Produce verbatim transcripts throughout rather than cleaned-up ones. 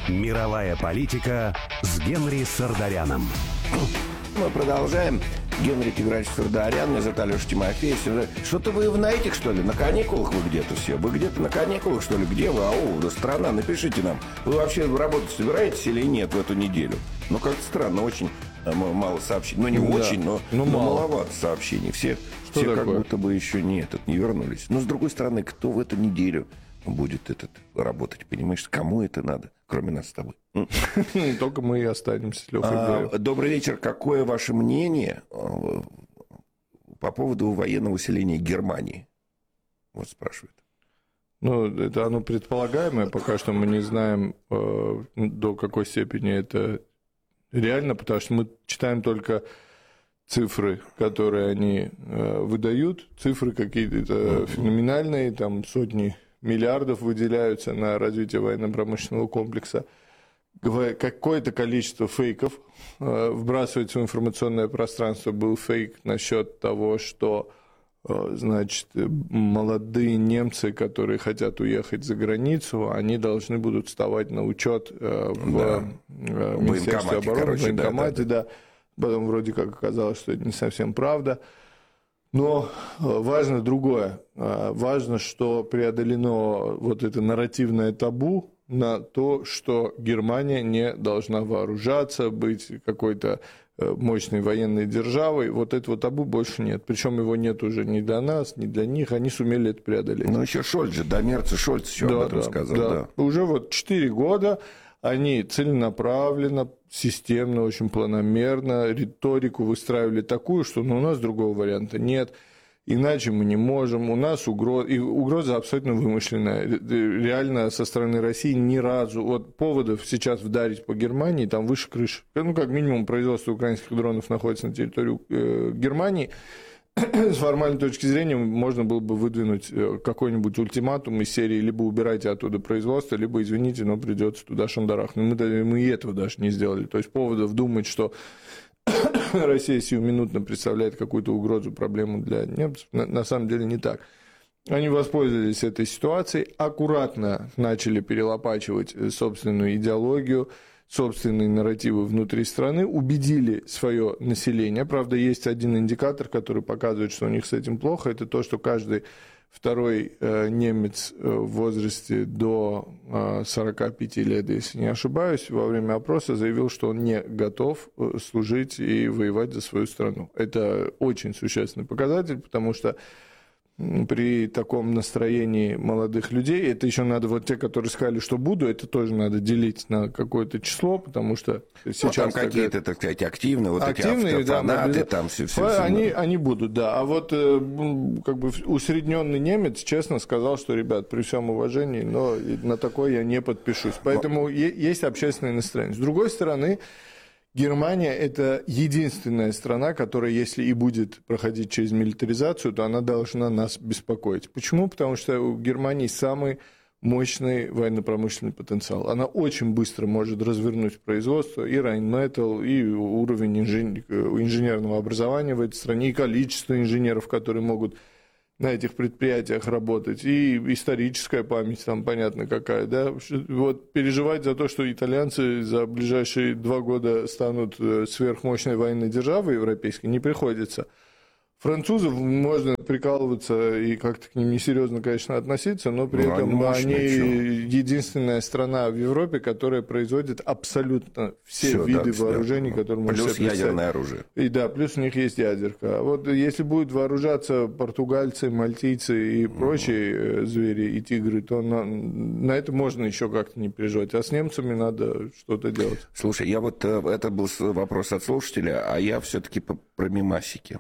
Мировая политика с Генри Сардаряном. Мы продолжаем. Генри Тиграевич Сардарян, меня зовут Алеша Тимофеев. Что-то вы на этих, что ли? На каникулах вы где-то все? Вы где-то на каникулах, что ли? Где вы? Ау, да страна, напишите нам. Вы вообще работать собираетесь или нет в эту неделю? Ну, как-то странно, очень мало сообщений. Ну, не да. очень, но, но, но маловато сообщений. Все, все как будто бы еще не, этот, не вернулись. Но, с другой стороны, кто в эту неделю будет этот работать, понимаешь? Кому это надо, кроме нас с тобой? Только мы и останемся с Лёхой. А, добрый вечер. Какое ваше мнение по поводу военного усиления Германии? Вот спрашивают. Ну, это оно предполагаемое. Пока что мы не знаем, э, до какой степени это реально, потому что мы читаем только цифры, которые они э, выдают. Цифры какие-то феноменальные, там сотни миллиардов выделяются на развитие военно-промышленного комплекса. Какое-то количество фейков вбрасывается в информационное пространство. Был фейк насчет того, что, значит, молодые немцы, которые хотят уехать за границу, они должны будут вставать на учет в да. Министерстве обороны, короче, в военкомате, да, да. да. Потом вроде как оказалось, что это не совсем правда. Но важно другое. Важно, что преодолено вот это нарративное табу на то, что Германия не должна вооружаться, быть какой-то мощной военной державой. Вот этого табу больше нет. Причем его нет уже ни для нас, ни для них. Они сумели это преодолеть. Ну, еще Шольц же, до Мерца Шольц еще да, об этом да, сказал. Да. Да. Уже вот четыре года они целенаправленно, системно, очень планомерно риторику выстраивали такую, что ну, у нас другого варианта нет. Иначе мы не можем, у нас угроза, и угроза абсолютно вымышленная. Реально со стороны России ни разу, вот поводов сейчас вдарить по Германии, там выше крыши. Ну, как минимум, производство украинских дронов находится на территории э, Германии. С формальной точки зрения можно было бы выдвинуть какой-нибудь ультиматум из серии либо убирайте оттуда производство, либо, извините, но придется туда шандарахнуть. Мы, мы и этого даже не сделали. То есть поводов думать, что Россия сиюминутно представляет какую-то угрозу, проблему для немцев, на, на самом деле не так. Они воспользовались этой ситуацией, аккуратно начали перелопачивать собственную идеологию, собственные нарративы внутри страны, убедили свое население. Правда, есть один индикатор, который показывает, что у них с этим плохо, это то, что каждый второй немец в возрасте до сорока пяти лет, если не ошибаюсь, во время опроса заявил, что он не готов служить и воевать за свою страну. Это очень существенный показатель, потому что при таком настроении молодых людей, это еще надо, вот те, которые сказали, что буду, это тоже надо делить на какое-то число, потому что сейчас... Ну, там какие-то, так сказать, активные, вот активные, эти автофанаты, да, там все, все, все они, все. Они будут, да. А вот как бы усредненный немец честно сказал, что, ребят, при всем уважении, но на такое я не подпишусь. Поэтому но... есть общественное настроение. С другой стороны, Германия – это единственная страна, которая, если и будет проходить через милитаризацию, то она должна нас беспокоить. Почему? Потому что у Германии самый мощный военно-промышленный потенциал. Она очень быстро может развернуть производство, и Rheinmetall, и уровень инженерного образования в этой стране, и количество инженеров, которые могут на этих предприятиях работать, и историческая память там понятно какая, да, вот переживать за то, что итальянцы за ближайшие два года станут сверхмощной военной державой европейской, не приходится. Французов можно прикалываться и как-то к ним несерьезно, конечно, относиться, но при ну, этом мощно, они чё? единственная страна в Европе, которая производит абсолютно все Всё, виды да, вооружений, да. которые можно себе представить. Плюс ядерное оружие. И да, плюс у них есть ядерка. А вот если будут вооружаться португальцы, мальтийцы и прочие mm-hmm. звери и тигры, то на, на это можно еще как-то не переживать. А с немцами надо что-то делать. Слушай, я вот, это был вопрос от слушателя, а я все-таки про мемасики.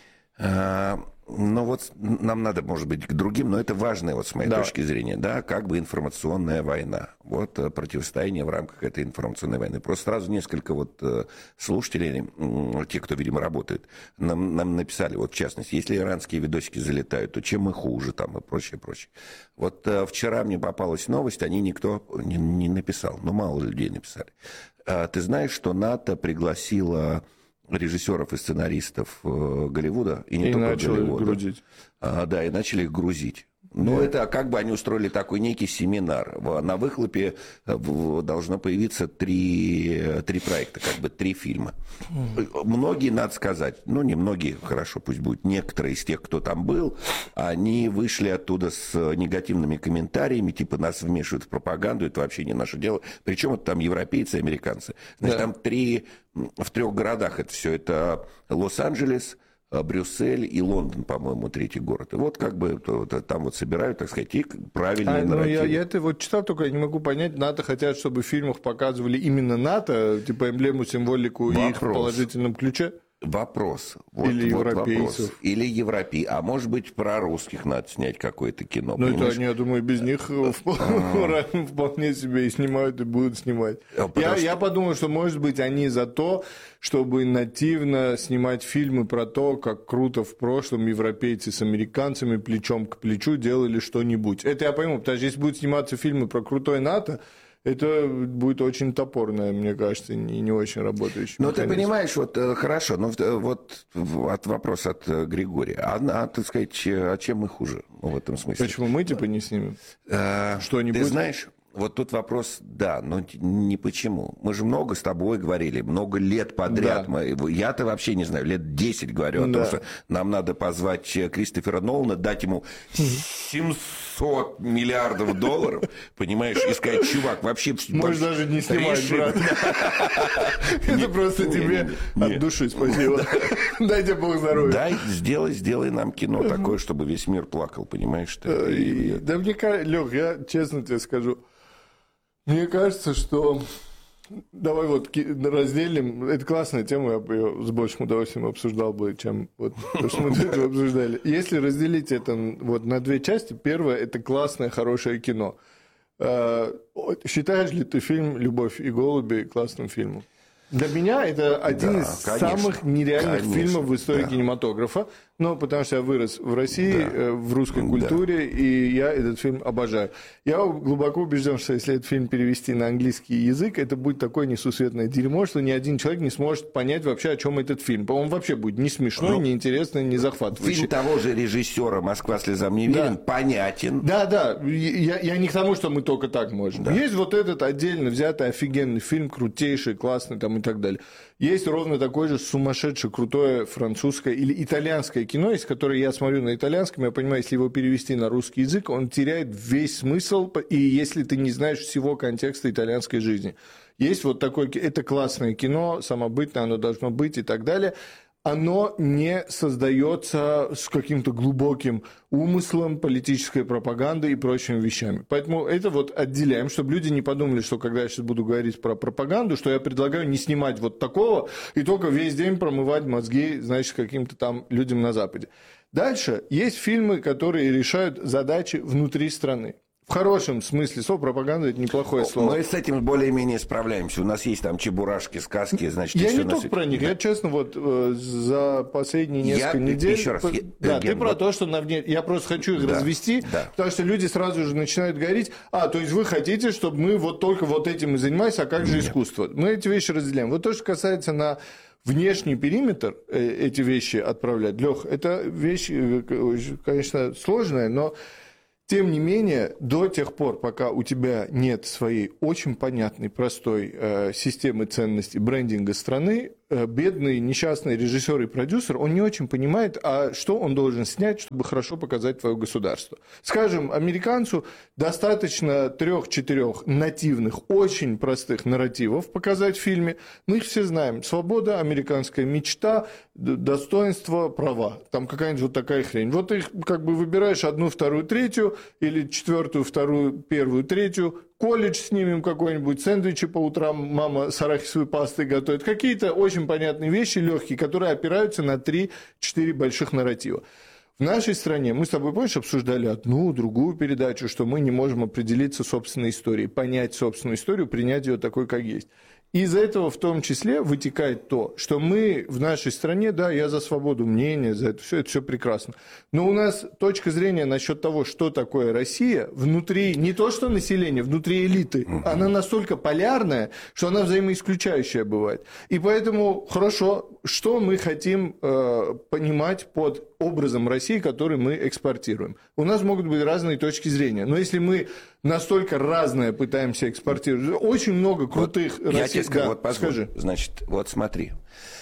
Ну вот нам надо, может быть, к другим, но это важно, вот с моей да. точки зрения, да, как бы информационная война. Вот противостояние в рамках этой информационной войны. Просто сразу несколько вот слушателей, те, кто, видимо, работает, нам, нам написали, вот в частности, если иранские видосики залетают, то чем мы хуже там и прочее, прочее. Вот вчера мне попалась новость, о ней никто не, не написал, но мало людей написали. Ты знаешь, что НАТО пригласило режиссеров и сценаристов Голливуда, и не и только Голливуда. Грузить. А, да, и начали их грузить. Ну, это как бы они устроили такой некий семинар. На выхлопе должно появиться три, три проекта, как бы три фильма. Многие, надо сказать, ну, не многие, хорошо, пусть будет, некоторые из тех, кто там был, они вышли оттуда с негативными комментариями, типа нас вмешивают в пропаганду, это вообще не наше дело. Причем это там европейцы и американцы. Значит, да. Там три, в трех городах это все. Это Лос-Анджелес, Брюссель и Лондон, по-моему, третий город. И вот как бы вот, там вот собирают, так сказать, и правильные а, нарративы. Ну, я, я это вот читал, только я не могу понять, НАТО хотят, чтобы в фильмах показывали именно НАТО, типа эмблему, символику и их в положительном ключе? Вопрос. Вот, Или вот европейцев. Вопрос. Или европейцев. А может быть, про русских надо снять какое-то кино. Ну, это они, я думаю, без них вполне себе и снимают, и будут снимать. Я, я подумал, что, может быть, они за то, чтобы нативно снимать фильмы про то, как круто в прошлом европейцы с американцами плечом к плечу делали что-нибудь. Это я пойму, потому что если будут сниматься фильмы про крутое НАТО, это будет очень топорное, мне кажется, и не очень работающее. Ну, ты понимаешь, вот хорошо, но вот от вопроса от Григория. А, а так сказать, а чем мы хуже в этом смысле? Почему мы типа не снимем? А, что-нибудь? Ты знаешь, вот тут вопрос, да, но не почему. Мы же много с тобой говорили, много лет подряд. Да. Мы, я-то вообще не знаю, лет десять говорю о да. том, что нам надо позвать Кристофера Нолана, дать ему семьсот миллиардов долларов, понимаешь, и сказать, чувак, вообще... Можешь даже не снимать, брат. Это просто тебе от души спасибо. Дай тебе Бог здоровья. Дай, сделай, сделай нам кино такое, чтобы весь мир плакал, понимаешь? Да мне кажется, Лёх, я честно тебе скажу, мне кажется, что... Давай вот разделим. Это классная тема, я бы ее с большим удовольствием обсуждал бы, чем вот то, что мы до этого обсуждали. Если разделить это вот на две части, первое – это классное, хорошее кино. Считаешь ли ты фильм «Любовь и голуби» классным фильмом? Для меня это один да, из конечно, самых нереальных конечно, фильмов в истории да. кинематографа. Ну, потому что я вырос в России, да. в русской культуре, да. и я этот фильм обожаю. Я глубоко убежден, что если этот фильм перевести на английский язык, это будет такое несусветное дерьмо, что ни один человек не сможет понять вообще, о чем этот фильм. Он вообще будет не смешной, ну, не интересный, не захватывающий. Фильм того же режиссера «Москва слезам не верен» да. понятен. Да, да. Я, я не к тому, что мы только так можем. Да. Есть вот этот отдельно взятый офигенный фильм, крутейший, классный там и так далее. Есть ровно такое же сумасшедшее, крутое французское или итальянское кино, из которого я смотрю на итальянском, я понимаю, если его перевести на русский язык, он теряет весь смысл, и если ты не знаешь всего контекста итальянской жизни. Есть вот такое, это классное кино, самобытное, оно должно быть и так далее. Оно не создается с каким-то глубоким умыслом, политической пропагандой и прочими вещами. Поэтому это вот отделяем, чтобы люди не подумали, что когда я сейчас буду говорить про пропаганду, что я предлагаю не снимать вот такого и только весь день промывать мозги, значит, каким-то там людям на Западе. Дальше есть фильмы, которые решают задачи внутри страны. В хорошем смысле слова пропаганда – это неплохое слово. Мы с этим более-менее справляемся. У нас есть там чебурашки, сказки, значит... Я не только про них. Да. Я, честно, вот э, за последние несколько я, недель... Еще раз. Я, да, я, ты я, про вот... то, что на вне... Я просто хочу их да, развести, да. потому что люди сразу же начинают говорить, а, то есть вы хотите, чтобы мы вот только вот этим и занимались, а как же Нет. искусство? Мы эти вещи разделяем. Вот то, что касается на... внешний периметр эти вещи отправлять, Лёх, это вещь, конечно, сложная, но... Тем не менее, до тех пор, пока у тебя нет своей очень понятной, простой э, системы ценностей брендинга страны, э, бедный, несчастный режиссер и продюсер, он не очень понимает, а что он должен снять, чтобы хорошо показать твое государство. Скажем, американцу достаточно трех-четырех нативных, очень простых нарративов показать в фильме. Мы их все знаем. Свобода, американская мечта, достоинство, права. Там какая-нибудь вот такая хрень. Вот их как бы выбираешь одну, вторую, третью, или четвертую, вторую, первую, третью, колледж снимем какой-нибудь, сэндвичи по утрам мама с арахисовой пастой готовит. Какие-то очень понятные вещи, легкие, которые опираются на три-четыре больших нарратива. В нашей стране, мы с тобой, помнишь, обсуждали одну, другую передачу, что мы не можем определиться собственной историей, понять собственную историю, принять ее такой, как есть. Из этого в том числе вытекает то, что мы в нашей стране, да, я за свободу мнения, за это все, это все прекрасно. Но у нас точка зрения насчет того, что такое Россия, внутри, не то что населения, внутри элиты, она настолько полярная, что она взаимоисключающая бывает. И поэтому, хорошо, что мы хотим э, понимать под образом России, который мы экспортируем. У нас могут быть разные точки зрения, но если мы настолько разное пытаемся экспортировать, очень много крутых вот, российских... Я тебе скажу, да, вот позволь, скажи. Значит, вот смотри.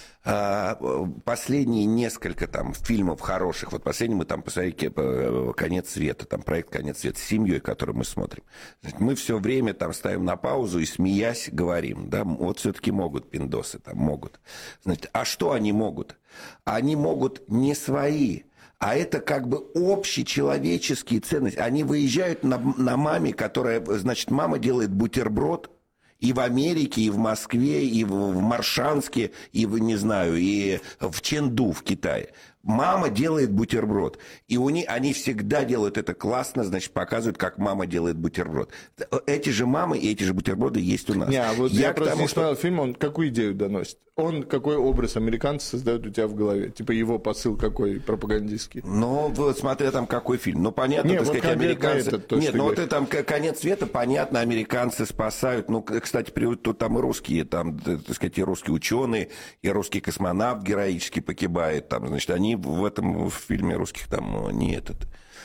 Последние несколько там фильмов хороших, вот последний мы там посмотрели «Конец света», там проект «Конец света» с семьей, который мы смотрим. Значит, мы все время там ставим на паузу и, смеясь, говорим, да, вот все-таки могут пиндосы, там могут. Значит, а что они могут? Они могут не свои, а это как бы общечеловеческие ценности. Они выезжают на, на маме, которая, значит, мама делает бутерброд, и в Америке, и в Москве, и в Моршанске, и в, не знаю, и в Чэнду, в Китае. Мама делает бутерброд. И у них, они всегда делают это классно, значит, показывают, как мама делает бутерброд. Эти же мамы и эти же бутерброды есть у нас. Не, а вот я, я просто тому, не что... смотрел фильм, он какую идею доносит? Он какой образ американца создает у тебя в голове? Типа его посыл какой пропагандистский? Ну, вот смотря там какой фильм. Ну, понятно, Нет, так вот сказать, американцы... Этот, Нет, ну вот это там «Конец света», понятно, американцы спасают. Ну, кстати, тут там и русские, там, так сказать, и русские ученые, и русский космонавт героически погибает. Там, значит, они в этом в фильме русских там не этот...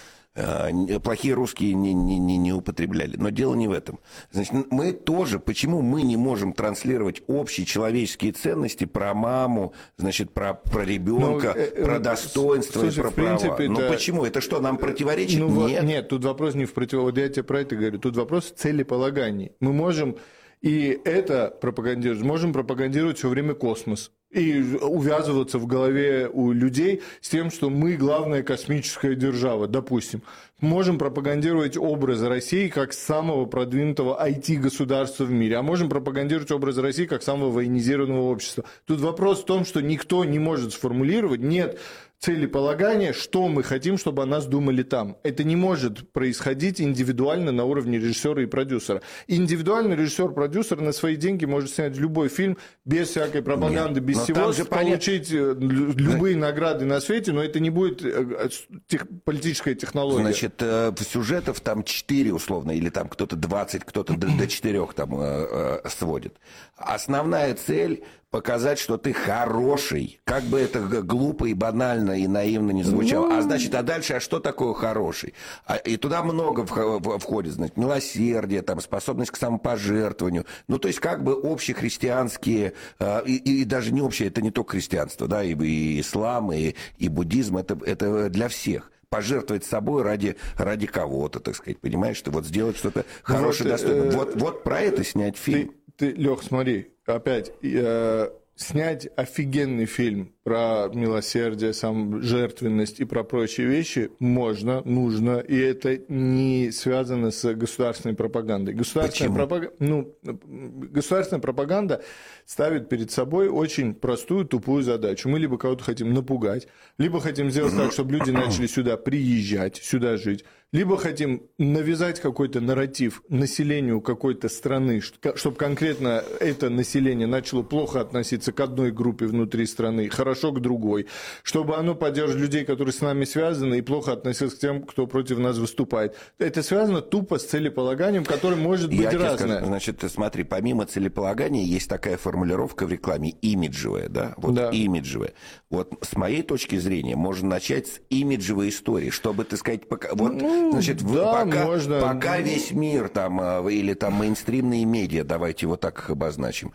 Плохие русские не, не, не, не употребляли. Но дело не в этом. Значит, мы тоже, почему мы не можем транслировать общие человеческие ценности про маму, значит, про, про ребенка, ну, про достоинство, слушай, и про права? Ну это... почему? Это что, нам противоречит? Ну, нет. Нет, тут вопрос не в противоречии. Вот я тебе про это говорю. Тут вопрос в целеполагании. Мы можем и это пропагандировать, можем пропагандировать все время космос. И увязываться в голове у людей с тем, что мы главная космическая держава, допустим. Можем пропагандировать образ России как самого продвинутого ай ти-государства в мире, а можем пропагандировать образ России как самого военизированного общества. Тут вопрос в том, что никто не может сформулировать, нет целеполагания, что мы хотим, чтобы о нас думали там. Это не может происходить индивидуально на уровне режиссера и продюсера. Индивидуальный режиссер-продюсер на свои деньги может снять любой фильм без всякой пропаганды, нет, без всего, получить понят... любые да. награды на свете, но это не будет тех... политическая технология. Значит, сюжетов там четыре условно, или там кто-то двадцать, кто-то до четырех там сводит. Основная цель — показать, что ты хороший, как бы это глупо и банально и наивно не звучало. Ну... А значит, а дальше, а что такое хороший? А, и туда много входит, значит, милосердие, там, способность к самопожертвованию. Ну, то есть, как бы общехристианские, и, и даже не общее, это не только христианство, да, и, и ислам, и, и буддизм, это, это для всех. Пожертвовать собой ради, ради кого-то, так сказать, понимаешь, что вот сделать что-то хорошее, вот, достойное. Э, вот, вот про это снять фильм. Ты, ты Лёх, смотри, опять, э, снять офигенный фильм про милосердие, сам жертвенность и про прочие вещи можно, нужно, и это не связано с государственной пропагандой. Государственная, пропаг... ну, государственная пропаганда ставит перед собой очень простую, тупую задачу. Мы либо кого-то хотим напугать, либо хотим сделать так, чтобы люди начали сюда приезжать, сюда жить, либо хотим навязать какой-то нарратив населению какой-то страны, чтобы конкретно это население начало плохо относиться к одной группе внутри страны, хорошо к другой, чтобы оно поддерживало людей, которые с нами связаны, и плохо относилось к тем, кто против нас выступает. Это связано тупо с целеполаганием, которое может быть Я разное. Скажу, значит, смотри, помимо целеполагания есть такая формулировка в рекламе имиджевая, да? Вот да. имиджевая. Вот с моей точки зрения можно начать с имиджевой истории, чтобы, так сказать, пока, вот, ну, значит, да, пока, можно. пока весь мир там, или там мейнстримные медиа, давайте его так обозначим,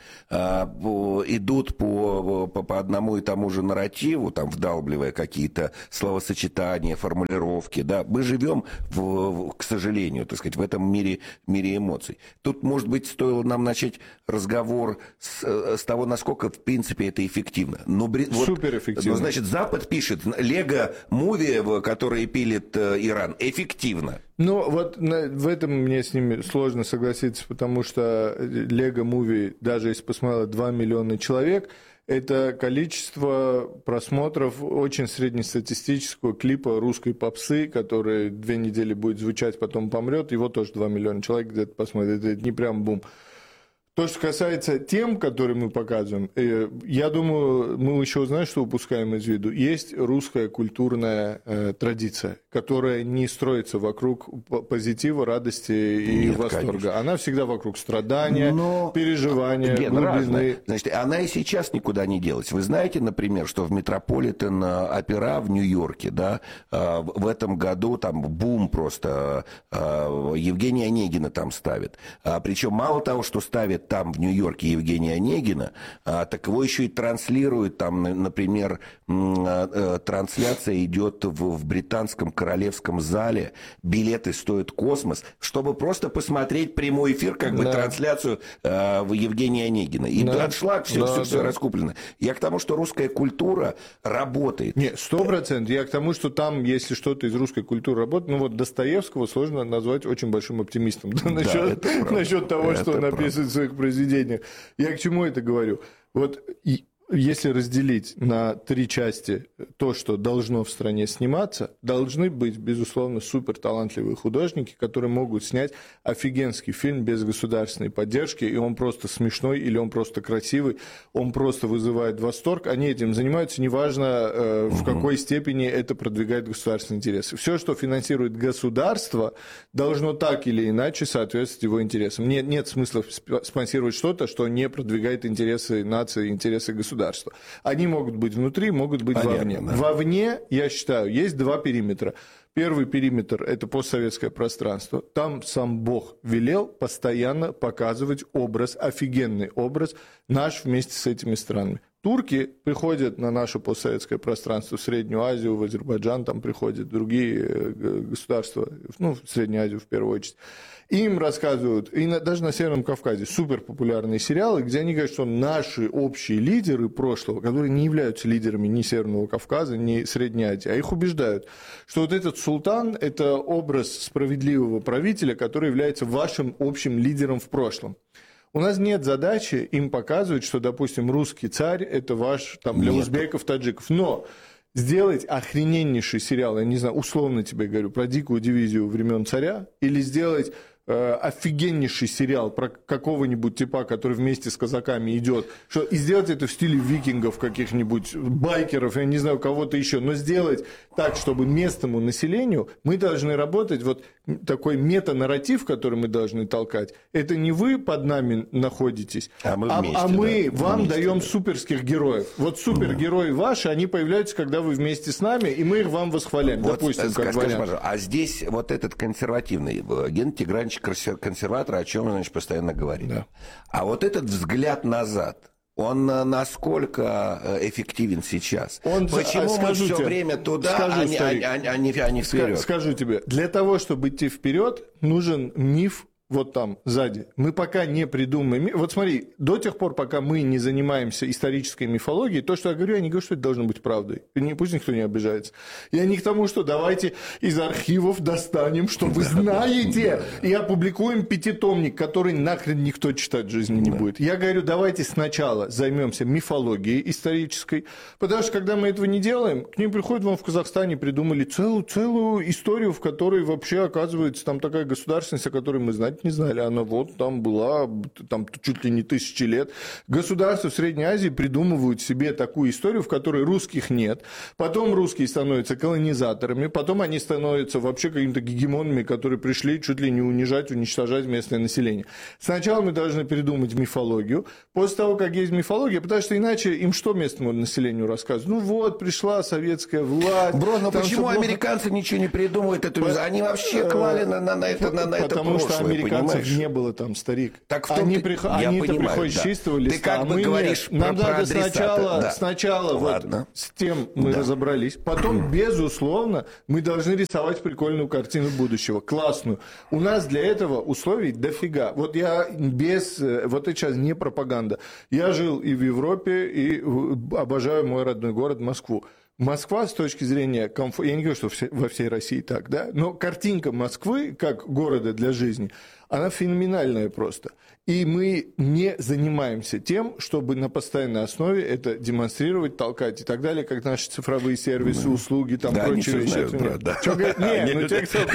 идут по, по, по одному и тому же нарративу, там, вдалбливая какие-то словосочетания, формулировки, да, мы живем, в, в, к сожалению, так сказать, в этом мире, мире эмоций. Тут, может быть, стоило нам начать разговор с, с того, насколько, в принципе, это эффективно. Но, суперэффективно. Вот, ну, значит, Запад пишет, Лего-муви, которые пилит э, Иран, эффективно. Ну, вот на, в этом мне с ними сложно согласиться, потому что Лего-муви, даже если посмотрело два миллиона человек, это количество просмотров очень среднестатистического клипа русской попсы, который две недели будет звучать, потом помрет, его тоже два миллиона человек где-то посмотрят, это не прям бум. То, что касается тем, которые мы показываем, э, я думаю, мы еще узнаем, что упускаем из виду. Есть русская культурная э, традиция, которая не строится вокруг позитива, радости и Нет, восторга. Конечно. Она всегда вокруг страдания, Но... переживания, Ген, глубины. разная. Значит, она и сейчас никуда не делась. Вы знаете, например, что в Метрополитен-опера в Нью-Йорке, да, в этом году там бум просто. Евгения Онегина там ставит. Причем мало того, что ставит там в Нью-Йорке Евгения Онегина, так его еще и транслируют. Там, например, трансляция идет в, в британском королевском зале. Билеты стоят космос, чтобы просто посмотреть прямой эфир, как бы да. трансляцию э, в Евгения Онегина. И да. аншлаг, все, да, все, да. все раскуплено. Я к тому, что русская культура работает. Нет, сто процентов. Я к тому, что там, если что-то из русской культуры работает, ну вот Достоевского сложно назвать очень большим оптимистом. Да, насчет, насчет того, это что он описывает в своих произведениях. Я к чему это говорю? Вот и если разделить на три части то, что должно в стране сниматься, должны быть, безусловно, суперталантливые художники, которые могут снять офигенский фильм без государственной поддержки, и он просто смешной, или он просто красивый, он просто вызывает восторг. Они этим занимаются, неважно, э, в какой степени это продвигает государственные интересы. Все, что финансирует государство, должно так или иначе соответствовать его интересам. Нет, нет смысла спонсировать что-то, что не продвигает интересы нации, интересы государства. Они могут быть внутри, могут быть Понятно, вовне. Да. Вовне, я считаю, есть два периметра. Первый периметр – это постсоветское пространство. Там сам Бог велел постоянно показывать образ, офигенный образ наш вместе с этими странами. Турки приходят на наше постсоветское пространство, в Среднюю Азию, в Азербайджан, там приходят другие государства, ну, в Среднюю Азию в первую очередь. И им рассказывают, и на, даже на Северном Кавказе, супер популярные сериалы, где они говорят, что наши общие лидеры прошлого, которые не являются лидерами ни Северного Кавказа, ни Средней Азии, а их убеждают, что вот этот султан – это образ справедливого правителя, который является вашим общим лидером в прошлом. У нас нет задачи им показывать, что, допустим, русский царь – это ваш там, для нет. узбеков, таджиков. Но сделать охрененнейший сериал, я не знаю, условно тебе говорю, про дикую дивизию времен царя, или сделать э, офигеннейший сериал про какого-нибудь типа, который вместе с казаками идет, что, и сделать это в стиле викингов каких-нибудь, байкеров, я не знаю, кого-то еще, но сделать так, чтобы местному населению мы должны работать, вот такой метанарратив, который мы должны толкать, это не вы под нами находитесь, а мы, вместе, а, а мы да, вам вместе, даем да. суперских героев. Вот супергерои ваши, они появляются, когда вы вместе с нами, и мы их вам восхваляем. Вот, допустим, скажи, как скажи, пожалуйста, а здесь вот этот консервативный Геннадий Тигранович консерватор, о чем он, значит, постоянно говорит. Да. А вот этот взгляд назад, он насколько эффективен сейчас? Он, Почему мы все тебе, время туда, скажу, а, не, а, а, а, не, а не вперед? Скажу тебе, для того, чтобы идти вперед, нужен миф. Вот там, сзади. Мы пока не придумаем... Вот смотри, до тех пор, пока мы не занимаемся исторической мифологией, то, что я говорю, я не говорю, что это должно быть правдой. Не, пусть никто не обижается. Я не к тому, что давайте из архивов достанем, что вы знаете, и опубликуем пятитомник, который нахрен никто читать в жизни не будет. Я говорю, давайте сначала займемся мифологией исторической, потому что, когда мы этого не делаем, к ним приходят, вам в Казахстане придумали целую, целую историю, в которой вообще оказывается там такая государственность, о которой мы знать не знали, она вот там была, там чуть ли не тысячи лет. Государства в Средней Азии придумывают себе такую историю, в которой русских нет, потом русские становятся колонизаторами, потом они становятся вообще какими-то гегемонами, которые пришли чуть ли не унижать, уничтожать местное население. Сначала мы должны придумать мифологию, после того, как есть мифология, потому что иначе им что местному населению рассказывают? Ну вот, пришла советская власть. Бро, но почему американцы ничего не придумывают? Это... Они вообще клали на, на, на это, на, на это потому прошлое. Что американцев понимаешь? Не было там, старик. Так они ты... прих... они приходят да. с чистого листа, ты как а бы мы говоришь нет. Нам про, надо про сначала, да. сначала вот с тем мы да. разобрались, потом, безусловно, мы должны рисовать прикольную картину будущего, классную. У нас для этого условий дофига. Вот я без... Вот это сейчас не пропаганда. Я жил и в Европе, и обожаю мой родной город Москву. Москва с точки зрения комфорта, я не говорю, что все, во всей России так, да, но картинка Москвы как города для жизни, она феноменальная просто. И мы не занимаемся тем, чтобы на постоянной основе это демонстрировать, толкать и так далее, как наши цифровые сервисы, услуги, там да, прочие вещи. Знают, брат, да. Что говорят? Нет, ну те, кто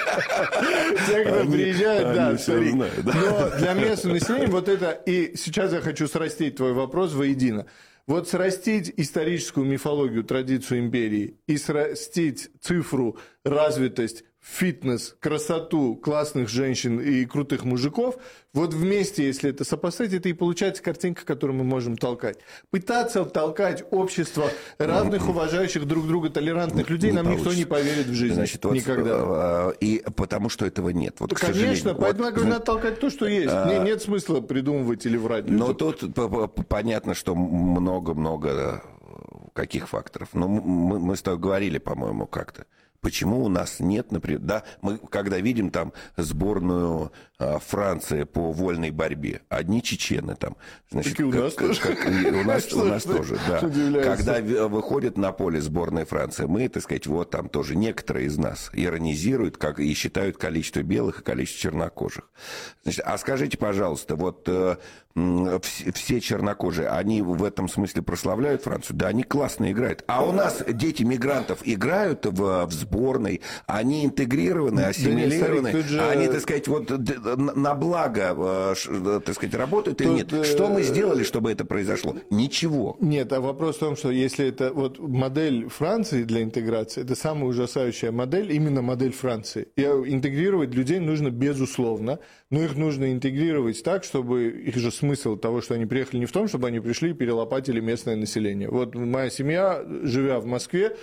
приезжают, да, смотри. Но для местного населения вот это, и сейчас я хочу срастить твой вопрос воедино. Вот срастить историческую мифологию, традицию империи и срастить цифру, развитость, фитнес, красоту классных женщин и крутых мужиков, вот вместе, если это сопоставить, это и получается картинка, которую мы можем толкать. Пытаться толкать общество равных, уважающих друг друга, толерантных людей, не нам получится. Никто не поверит в жизнь. Значит, вот, никогда. И потому что этого нет. Вот, конечно, поэтому вот, надо толкать то, что есть. А, нет смысла придумывать или врать. Но тут понятно, что много-много каких факторов. Но мы, мы с тобой говорили, по-моему, как-то. Почему у нас нет, например, да, мы когда видим там сборную а, Франции по вольной борьбе, одни чечены там, значит, так и у нас как, тоже, как, и у нас, у нас тоже, да. Когда выходит на поле сборная Франции, мы, так сказать, вот там тоже некоторые из нас иронизируют как, и считают количество белых и количество чернокожих. Значит, а скажите, пожалуйста, вот э, все, все чернокожие, они в этом смысле прославляют Францию? Да, они классно играют. А у нас дети мигрантов играют в, в сборной, они интегрированы, ассимилированы, да нет, же... они, так сказать, вот на благо, так сказать, работают или нет? Что мы сделали, чтобы это произошло? Ничего. Нет, а вопрос в том, что если это вот модель Франции для интеграции, это самая ужасающая модель, именно модель Франции. И интегрировать людей нужно безусловно, но их нужно интегрировать так, чтобы их же смысл того, что они приехали, не в том, чтобы они пришли и перелопатили местное население. Вот моя семья, живя в Москве,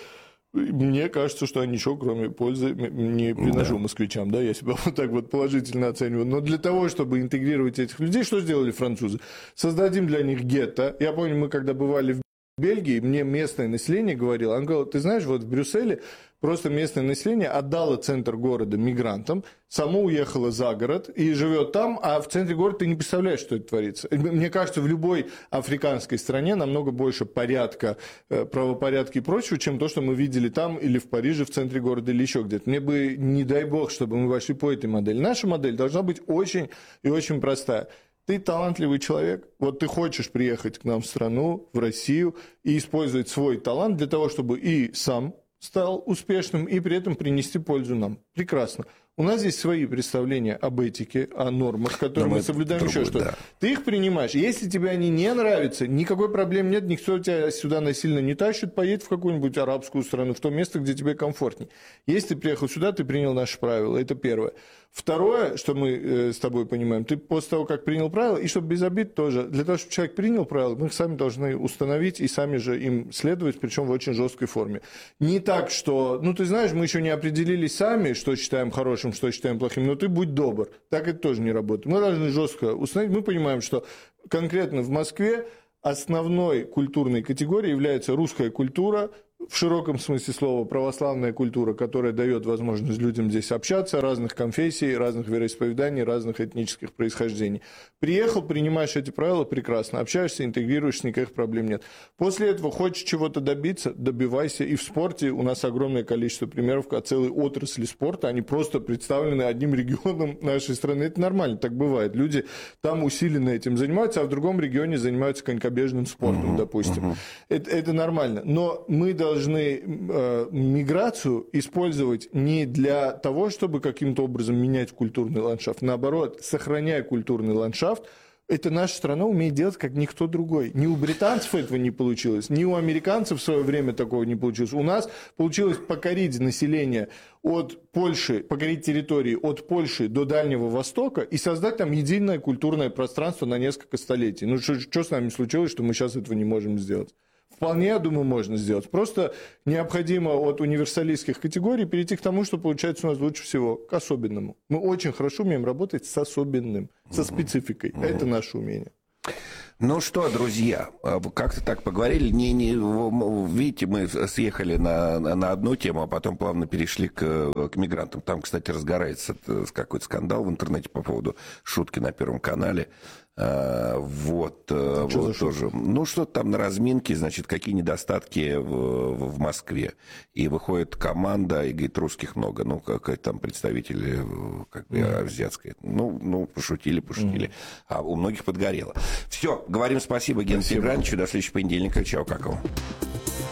мне кажется, что я ничего, кроме пользы, не приношу да. москвичам, да, я себя вот так вот положительно оцениваю. Но для того, чтобы интегрировать этих людей, что сделали французы? Создадим для них гетто. Я помню, мы когда бывали в Бельгии, мне местное население говорило, оно говорило, ты знаешь, вот в Брюсселе просто местное население отдало центр города мигрантам, само уехало за город и живет там, а в центре города ты не представляешь, что это творится. Мне кажется, в любой африканской стране намного больше порядка, правопорядка и прочего, чем то, что мы видели там или в Париже, в центре города или еще где-то. Мне бы, не дай бог, чтобы мы вошли по этой модели. Наша модель должна быть очень и очень простая. Ты талантливый человек, вот ты хочешь приехать к нам в страну, в Россию, и использовать свой талант для того, чтобы и сам стал успешным, и при этом принести пользу нам. Прекрасно. У нас здесь свои представления об этике, о нормах, которые Но мы соблюдаем, еще что. Да. Ты их принимаешь. Если тебе они не нравятся, никакой проблемы нет, никто тебя сюда насильно не тащит, поедь в какую-нибудь арабскую страну, в то место, где тебе комфортней. Если ты приехал сюда, ты принял наши правила, это первое. Второе, что мы э, с тобой понимаем, ты после того, как принял правила, и чтобы без обид тоже, для того, чтобы человек принял правила, мы их сами должны установить и сами же им следовать, причем в очень жесткой форме. Не так, что, ну ты знаешь, мы еще не определились сами, что считаем хорошим, что считаем плохим, но ты будь добр. Так это тоже не работает. Мы должны жестко установить, мы понимаем, что конкретно в Москве основной культурной категорией является русская культура, в широком смысле слова православная культура, которая дает возможность людям здесь общаться, разных конфессий, разных вероисповеданий, разных этнических происхождений. Приехал, принимаешь эти правила, прекрасно, общаешься, интегрируешься, никаких проблем нет. После этого хочешь чего-то добиться, добивайся. И в спорте у нас огромное количество примеров, когда целые отрасли спорта, они просто представлены одним регионом нашей страны. Это нормально, так бывает. Люди там усиленно этим занимаются, а в другом регионе занимаются конькобежным спортом, uh-huh, допустим. Uh-huh. Это, это нормально. Но мы должны должны э, миграцию использовать не для того, чтобы каким-то образом менять культурный ландшафт. Наоборот, сохраняя культурный ландшафт, это наша страна умеет делать, как никто другой. Ни у британцев этого не получилось, ни у американцев в свое время такого не получилось. У нас получилось покорить население от Польши, покорить территории от Польши до Дальнего Востока и создать там единое культурное пространство на несколько столетий. Ну, что, что с нами случилось, что мы сейчас этого не можем сделать? Вполне, я думаю, можно сделать. Просто необходимо от универсалистских категорий перейти к тому, что получается у нас лучше всего, к особенному. Мы очень хорошо умеем работать с особенным, со спецификой. Mm-hmm. Это наше умение. Ну что, друзья, как-то так поговорили. Не, не, видите, мы съехали на, на одну тему, а потом плавно перешли к, к мигрантам. Там, кстати, разгорается какой-то скандал в интернете по поводу шутки на Первом канале. А, вот, Что вот тоже. Ну, что там на разминке, значит, какие недостатки в, в Москве. И выходит команда, и говорит, русских много. Ну, как там представители как бы, mm-hmm. азиатской. Ну, ну, пошутили, пошутили. Mm-hmm. А у многих подгорело. Все, говорим спасибо Гене Тиграновичу. До следующего понедельника. Чао, какао.